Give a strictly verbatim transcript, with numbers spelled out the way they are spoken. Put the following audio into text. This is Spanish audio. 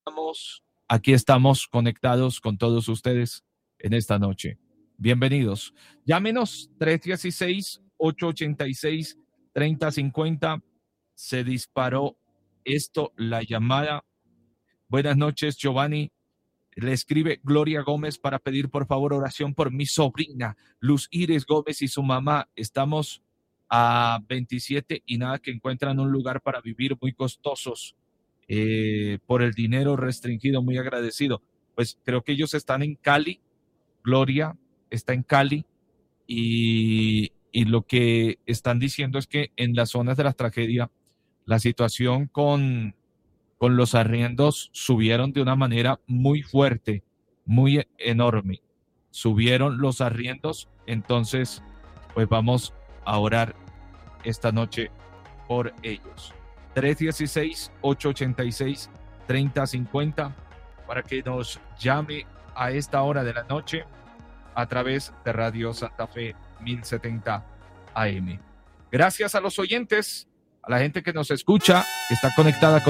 Estamos, aquí estamos conectados con todos ustedes en esta noche. Bienvenidos. Llámenos tres uno seis, ocho ocho seis, tres cero cinco cero. Se disparó esto, la llamada. Buenas noches, Giovanni. Le escribe Gloria Gómez para pedir por favor oración por mi sobrina Luz Iris Gómez y su mamá. Estamos a veintisiete y nada que encuentran un lugar para vivir muy costosos eh, por el dinero restringido, muy agradecido. Pues creo que ellos están en Cali, Gloria está en Cali y, y lo que están diciendo es que en las zonas de la tragedia la situación con con los arriendos subieron de una manera muy fuerte, muy enorme. Subieron los arriendos, entonces pues vamos a orar esta noche por ellos. tres uno seis, ocho ocho seis, tres cero cinco cero para que nos llame a esta hora de la noche a través de Radio Santa Fe mil setenta A M. Gracias a los oyentes, a la gente que nos escucha, que está conectada con